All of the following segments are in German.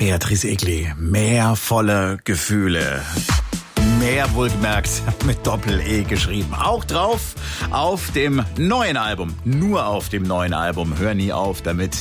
Beatrice Egli, mehr volle Gefühle. Mehr wohlgemerkt mit Doppel-E geschrieben. Auch drauf auf dem neuen Album. Nur auf dem neuen Album. Hör nie auf damit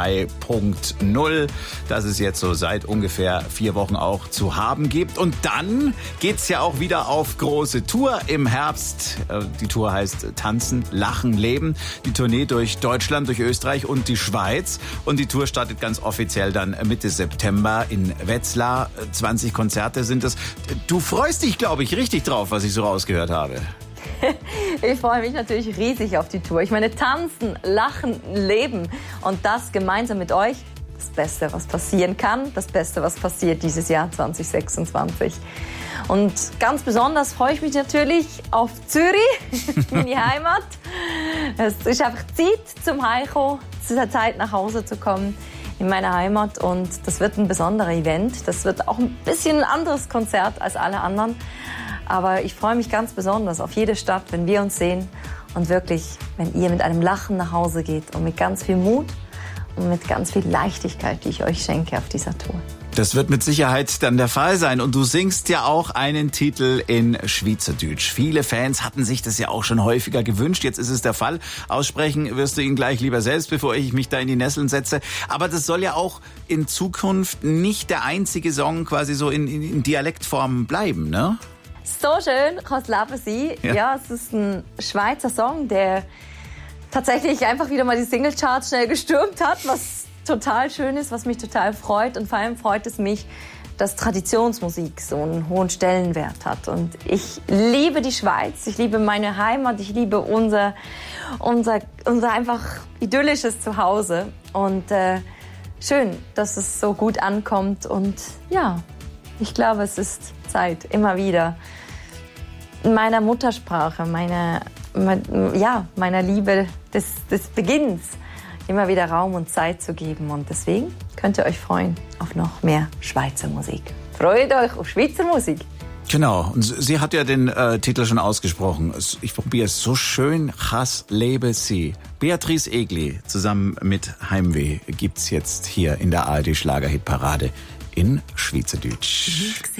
2.0. Das es jetzt so seit ungefähr 4 Wochen auch zu haben gibt. Und dann geht's ja auch wieder auf große Tour im Herbst. Die Tour heißt Tanzen, Lachen, Leben. Die Tournee durch Deutschland, durch Österreich und die Schweiz. Und die Tour startet ganz offiziell dann Mitte September in Wetzlar. 20 Konzerte sind es. Du freust dich, glaube ich, richtig drauf, was ich so rausgehört habe. Ich freue mich natürlich riesig auf die Tour. Ich meine, tanzen, lachen, leben und das gemeinsam mit euch. Das Beste, was passieren kann, das Beste, was passiert dieses Jahr 2026. Und ganz besonders freue ich mich natürlich auf Zürich, meine Heimat. Es ist einfach Zeit zum Heimkommen, es ist Zeit nach Hause zu kommen in meine Heimat und das wird ein besonderer Event. Das wird auch ein bisschen ein anderes Konzert als alle anderen. Aber ich freue mich ganz besonders auf jede Stadt, wenn wir uns sehen und wirklich, wenn ihr mit einem Lachen nach Hause geht und mit ganz viel Mut und mit ganz viel Leichtigkeit, die ich euch schenke auf dieser Tour. Das wird mit Sicherheit dann der Fall sein. Und du singst ja auch einen Titel in Schweizerdeutsch. Viele Fans hatten sich das ja auch schon häufiger gewünscht. Jetzt ist es der Fall. Aussprechen wirst du ihn gleich lieber selbst, bevor ich mich da in die Nesseln setze. Aber das soll ja auch in Zukunft nicht der einzige Song quasi so in Dialektform bleiben, ne? So schön kann das Leben sein. Ja, es ist ein Schweizer Song, der tatsächlich einfach wieder mal die Singlecharts schnell gestürmt hat, was total schön ist, was mich total freut. Und vor allem freut es mich, dass Traditionsmusik so einen hohen Stellenwert hat. Und ich liebe die Schweiz, ich liebe meine Heimat, ich liebe unser einfach idyllisches Zuhause. Und schön, dass es so gut ankommt. Und ja, ich glaube, es ist Zeit, immer wieder in meiner Muttersprache, meiner Liebe des Beginns, immer wieder Raum und Zeit zu geben. Und deswegen könnt ihr euch freuen auf noch mehr Schweizer Musik. Freut euch auf Schweizer Musik. Genau, und sie hat ja den Titel schon ausgesprochen. Ich probiere es so schön. Chas lebe sie. Beatrice Egli zusammen mit Heimweh gibt's jetzt hier in der ARD Schlagerhitparade in Schweizerdeutsch.